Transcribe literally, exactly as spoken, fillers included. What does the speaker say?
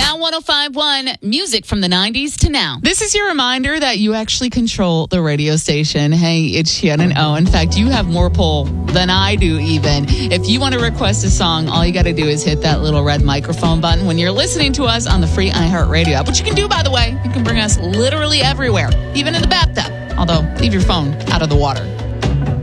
Now one oh five point one, music from the nineties to now. This is your reminder that you actually control the radio station. Hey, it's Shannon O. In fact, you have more pull than I do even. If you want to request a song, all you got to do is hit that little red microphone button when you're listening to us on the free iHeartRadio app, which you can do, by the way. You can bring us literally everywhere, even in the bathtub. Although, leave your phone out of the water.